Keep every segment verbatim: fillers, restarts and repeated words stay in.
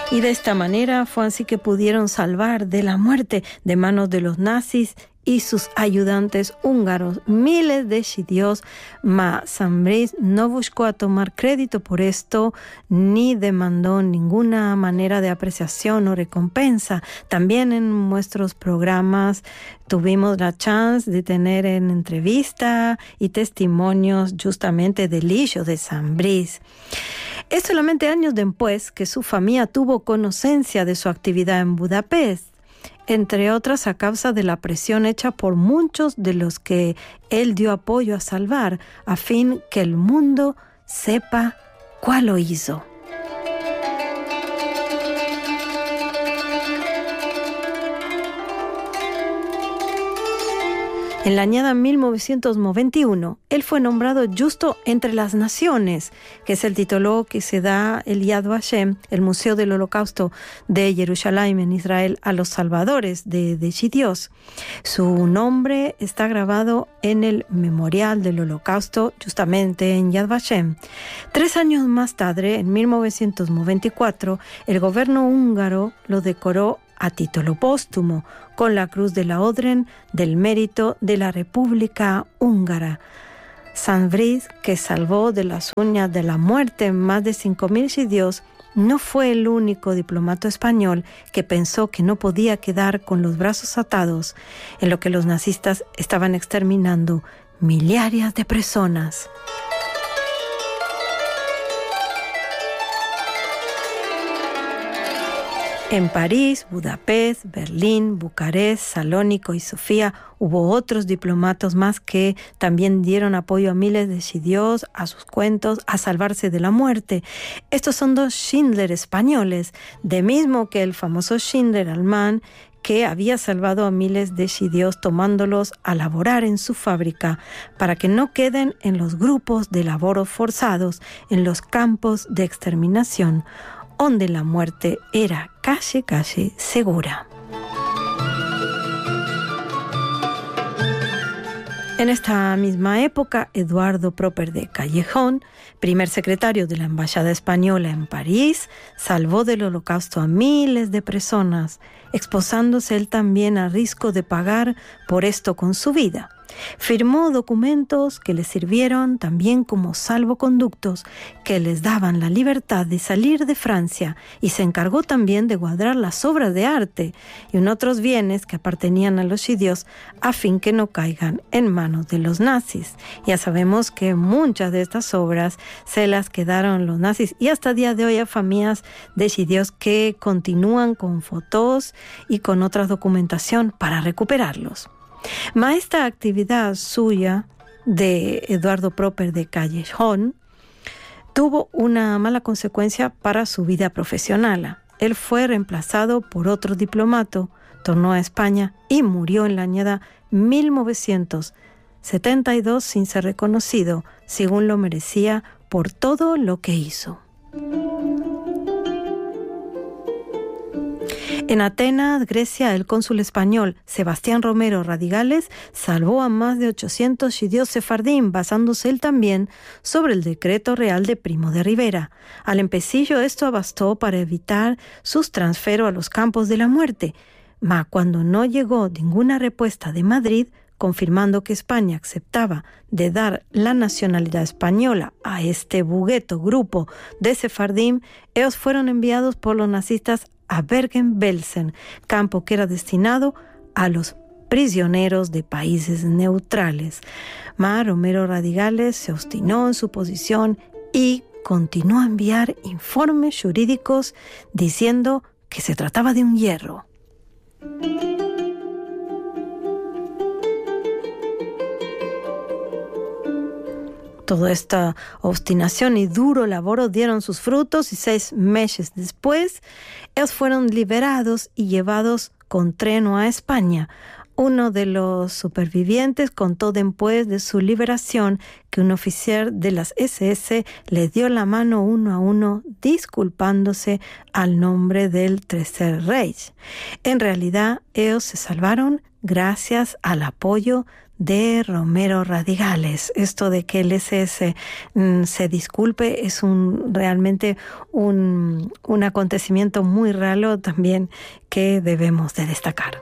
Y de esta manera fue así que pudieron salvar de la muerte de manos de los nazis y sus ayudantes húngaros miles de judíos, mas Zámbris no buscó a tomar crédito por esto ni demandó ninguna manera de apreciación o recompensa. También en nuestros programas tuvimos la chance de tener en entrevista y testimonios justamente del hijo de Zámbris. Es solamente años después que su familia tuvo conocimiento de su actividad en Budapest, entre otras a causa de la presión hecha por muchos de los que él dio apoyo a salvar, a fin que el mundo sepa cuál lo hizo. En la añada mil novecientos noventa y uno, él fue nombrado justo entre las naciones, que es el título que se da el Yad Vashem, el Museo del Holocausto de Jerusalén en Israel, a los salvadores de, de judíos. Su nombre está grabado en el Memorial del Holocausto, justamente en Yad Vashem. Tres años más tarde, en mil novecientos noventa y cuatro, el gobierno húngaro lo decoró a título póstumo con la Cruz de la Orden del Mérito de la República Húngara. Zámbris, que salvó de las uñas de la muerte más de cinco mil judíos, no fue el único diplomático español que pensó que no podía quedar con los brazos atados en lo que los nazistas estaban exterminando millares de personas. En París, Budapest, Berlín, Bucarest, Salónico y Sofía hubo otros diplomáticos más que también dieron apoyo a miles de judíos, a sus cuentos, a salvarse de la muerte. Estos son dos Schindler españoles, de mismo que el famoso Schindler alemán, que había salvado a miles de judíos tomándolos a laborar en su fábrica para que no queden en los grupos de laboros forzados en los campos de exterminación, donde la muerte era casi, casi segura. En esta misma época, Eduardo Proper de Callejón, primer secretario de la Embajada Española en París, salvó del holocausto a miles de personas, exposándose él también a riesgo de pagar por esto con su vida. Firmó documentos que le sirvieron también como salvoconductos que les daban la libertad de salir de Francia, y se encargó también de guardar las obras de arte y en otros bienes que apartenían a los judíos a fin que no caigan en manos de los nazis. Ya sabemos que muchas de estas obras se las quedaron los nazis y hasta el día de hoy hay familias de judíos que continúan con fotos y con otra documentación para recuperarlos. Mas esta actividad suya de Eduardo Proper de Callejón tuvo una mala consecuencia para su vida profesional. Él fue reemplazado por otro diplomático, tornó a España y murió en la añada mil novecientos setenta y dos sin ser reconocido, según lo merecía por todo lo que hizo. En Atenas, Grecia, el cónsul español Sebastián Romero Radigales salvó a más de ochocientos judíos sefardín, basándose él también sobre el decreto real de Primo de Rivera. Al empecillo esto bastó para evitar sus transferos a los campos de la muerte, mas cuando no llegó ninguna respuesta de Madrid, confirmando que España aceptaba de dar la nacionalidad española a este bugueto grupo de sefardín, ellos fueron enviados por los nazistas a Bergen-Belsen, campo que era destinado a los prisioneros de países neutrales. Mas Romero Radigales se obstinó en su posición y continuó a enviar informes jurídicos diciendo que se trataba de un hierro. Toda esta obstinación y duro labor dieron sus frutos y seis meses después, ellos fueron liberados y llevados con tren a España. Uno de los supervivientes contó después de su liberación que un oficial de las ese ese le dio la mano uno a uno disculpándose al nombre del Tercer Reich. En realidad, ellos se salvaron gracias al apoyo de Romero Radigales. Esto de que el ese ese mm, se disculpe es un realmente un, un acontecimiento muy raro también que debemos de destacar.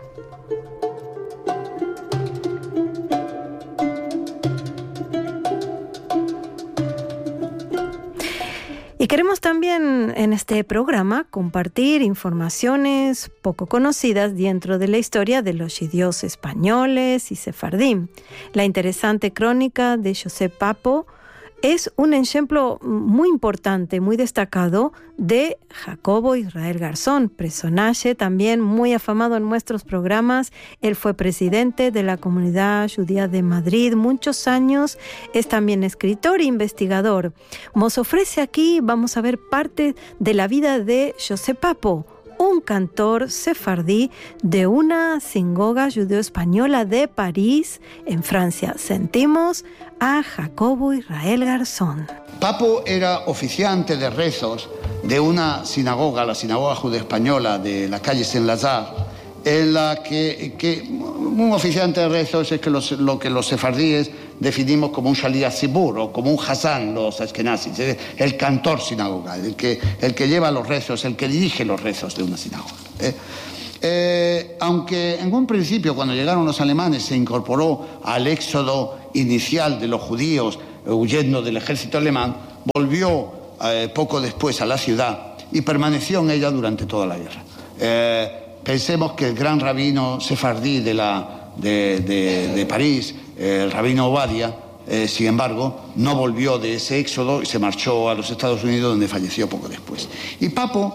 Y queremos también en este programa compartir informaciones poco conocidas dentro de la historia de los judíos españoles y sefardí. La interesante crónica de Josep Papo es un ejemplo muy importante, muy destacado de Jacobo Israel Garzón, personaje también muy afamado en nuestros programas. Él fue presidente de la Comunidad Judía de Madrid muchos años, es también escritor e investigador. Nos ofrece aquí, vamos a ver parte de la vida de Josep Papo, un cantor sefardí de una sinagoga judeo-española de París, en Francia. Sentimos a Jacobo Israel Garzón. Papo era oficiante de rezos de una sinagoga, la sinagoga judeo-española de la calle Saint-Lazare, en la que, que un oficiante de rezos es que los, lo que los sefardíes definimos como un shaliach tzibur o como un hazán, los ashkenazis, el cantor sinagogal, el que, el que lleva los rezos, el que dirige los rezos de una sinagoga. ¿eh? Eh, aunque en un principio, cuando llegaron los alemanes, se incorporó al éxodo inicial de los judíos eh, huyendo del ejército alemán, volvió eh, poco después a la ciudad y permaneció en ella durante toda la guerra. Eh, pensemos que el gran rabino sefardí de, la, de, de, de París, eh, el rabino Obadia, eh, sin embargo, no volvió de ese éxodo y se marchó a los Estados Unidos, donde falleció poco después. Y Papo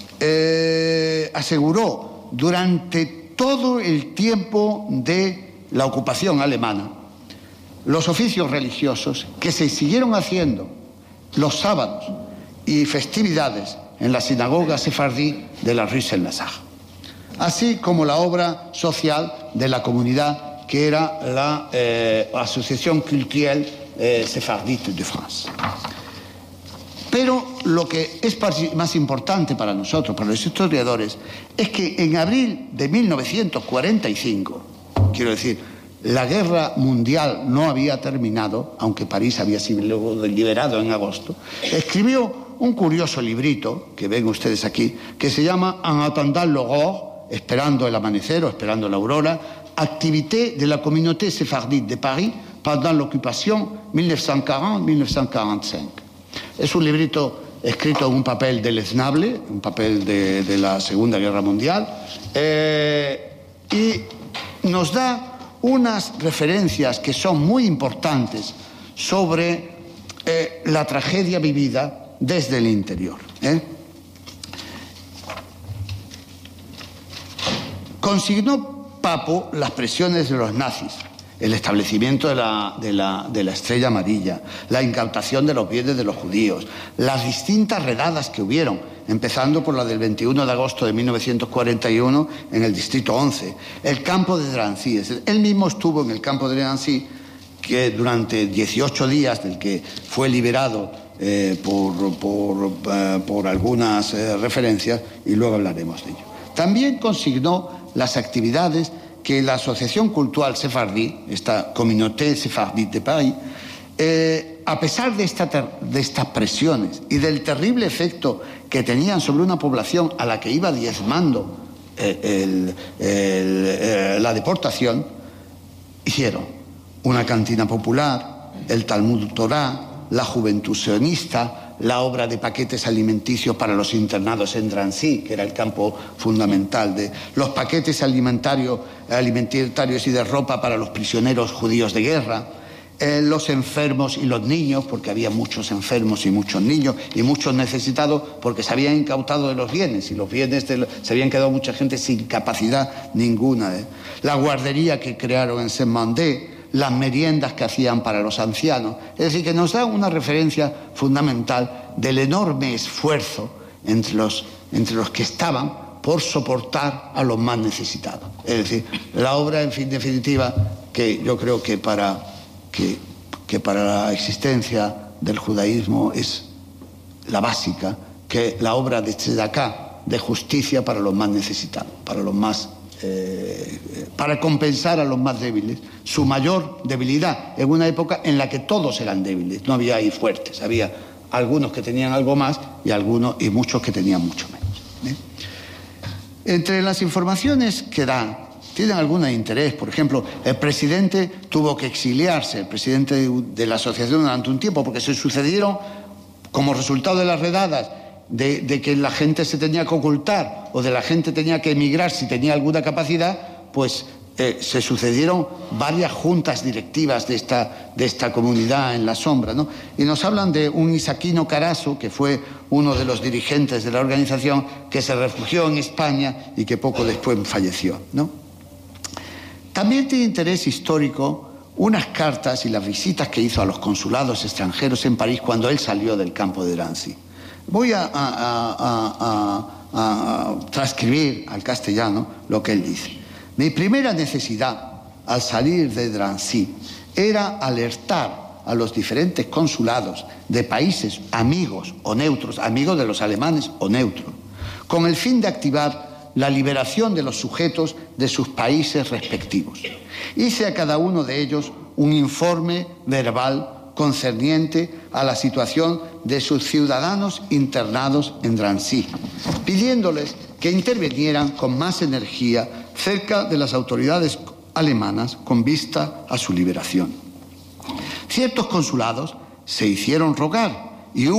eh, aseguró durante todo el tiempo de la ocupación alemana los oficios religiosos que se siguieron haciendo los sábados y festividades en la sinagoga sefardí de la Rue Saint-Lazare, así como la obra social de la comunidad que era la eh, Asociación Culturelle eh, Sefardite de France. Pero lo que es más importante para nosotros, para los historiadores, es que en abril de mil novecientos cuarenta y cinco, quiero decir, la guerra mundial no había terminado, aunque París había sido liberado en agosto, escribió un curioso librito, que ven ustedes aquí, que se llama En attendant l'aurore, esperando el amanecer o esperando la aurora, Activité de la communauté séphardite de Paris pendant l'occupation mil novecientos cuarenta a mil novecientos cuarenta y cinco. Es un librito escrito en un papel deleznable, un papel de, de la Segunda Guerra Mundial, eh, y nos da unas referencias que son muy importantes sobre eh, la tragedia vivida desde el interior. ¿eh? Consignó Papo las presiones de los nazis, el establecimiento de la, de, la, de la estrella amarilla, la incautación de los bienes de los judíos, las distintas redadas que hubieron, empezando por la del veintiuno de agosto de mil novecientos cuarenta y uno en el distrito once, el campo de Drancy. Él mismo estuvo en el campo de Drancy, que durante dieciocho días, del que fue liberado eh, por, por, uh, por algunas eh, referencias, y luego hablaremos de ello. También consignó las actividades que la Asociación Cultural Sefardí, esta Communauté Séphardite de Paris, eh, a pesar de, esta de estas presiones y del terrible efecto que tenían sobre una población a la que iba diezmando eh, el, el, eh, la deportación, hicieron una cantina popular, el Talmud Torá, la Juventud Sionista, la obra de paquetes alimenticios para los internados en Drancy, que era el campo fundamental, de los paquetes alimentarios, alimentarios y de ropa para los prisioneros judíos de guerra, eh, los enfermos y los niños, porque había muchos enfermos y muchos niños y muchos necesitados, porque se habían incautado de los bienes y los bienes de, se habían quedado mucha gente sin capacidad ninguna. ¿eh? La guardería que crearon en Saint-Mandé, las meriendas que hacían para los ancianos. Es decir, que nos da una referencia fundamental del enorme esfuerzo entre los, entre los que estaban por soportar a los más necesitados. Es decir, la obra, en fin, definitiva, que yo creo que para, que, que para la existencia del judaísmo es la básica, que la obra de Tzedaká, de justicia para los más necesitados, para los más eh, para compensar a los más débiles su mayor debilidad, en una época en la que todos eran débiles, no había ahí fuertes, había algunos que tenían algo más y, algunos, y muchos que tenían mucho menos. ¿eh? Entre las informaciones que dan, tienen algún interés. Por ejemplo, el presidente tuvo que exiliarse, el presidente de la asociación, durante un tiempo, porque se sucedieron, como resultado de las redadas, de, de que la gente se tenía que ocultar o de la gente tenía que emigrar si tenía alguna capacidad, pues eh, se sucedieron varias juntas directivas de esta, de esta comunidad en la sombra, ¿no? Y nos hablan de un Isaquino Carazo, que fue uno de los dirigentes de la organización, que se refugió en España y que poco después falleció, ¿no? También tiene interés histórico unas cartas y las visitas que hizo a los consulados extranjeros en París cuando él salió del campo de Drancy. Voy a, a, a, a, a transcribir al castellano lo que él dice. Mi primera necesidad al salir de Drancy era alertar a los diferentes consulados de países amigos o neutros, amigos de los alemanes o neutros, con el fin de activar la liberación de los sujetos de sus países respectivos. Hice a cada uno de ellos un informe verbal concerniente a la situación de sus ciudadanos internados en Drancy, pidiéndoles que intervinieran con más energía cerca de las autoridades alemanas con vista a su liberación. Ciertos consulados se hicieron rogar